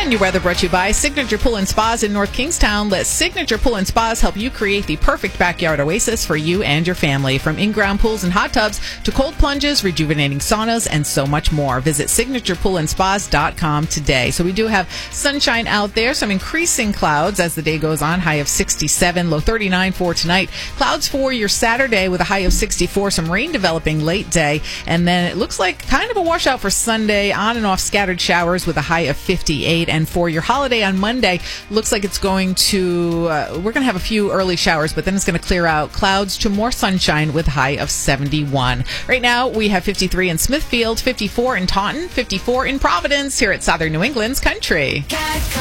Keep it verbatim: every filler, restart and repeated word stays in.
And your weather brought to you by Signature Pool and Spas in North Kingstown. Let Signature Pool and Spas help you create the perfect backyard oasis for you and your family. From in-ground pools and hot tubs to cold plunges, rejuvenating saunas, and so much more. Visit signature pool and spas dot com today. So we do have sunshine out there, some increasing clouds as the day goes on, high of sixty-seven, low thirty-nine for tonight. Clouds for your Saturday with a high of sixty-four, some rain developing late day, and then it looks like kind of a washout for Sunday, on and off scattered showers with a high of fifty-eight. And for your holiday on Monday, looks like it's going to, uh, we're going to have a few early showers, but then it's going to clear out, clouds to more sunshine with a high of seventy-one. Right now, we have fifty-three in Smithfield, fifty-four in Taunton, fifty-four in Providence, here at Southern New England's Country.